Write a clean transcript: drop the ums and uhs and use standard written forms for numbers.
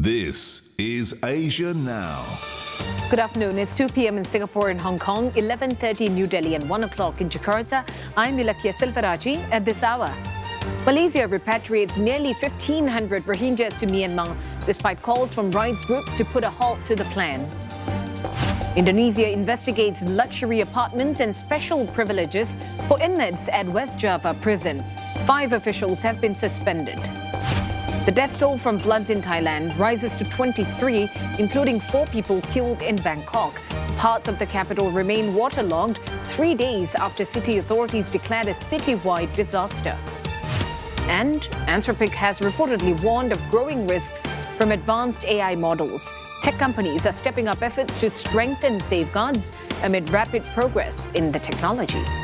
This is Asia Now. Good afternoon. It's 2 p.m. in Singapore and Hong Kong, 11:30 in New Delhi and 1 o'clock in Jakarta. I'm Ilakia Silveraji at this hour. Malaysia repatriates nearly 1,500 Rohingyas to Myanmar, despite calls from rights groups to put a halt to the plan. Indonesia investigates luxury apartments and special privileges for inmates at West Java prison. 5 officials have been suspended. The death toll from floods in Thailand rises to 23, including 4 people killed in Bangkok. Parts of the capital remain waterlogged 3 days after city authorities declared a citywide disaster. And Anthropic has reportedly warned of growing risks from advanced AI models. Tech companies are stepping up efforts to strengthen safeguards amid rapid progress in the technology.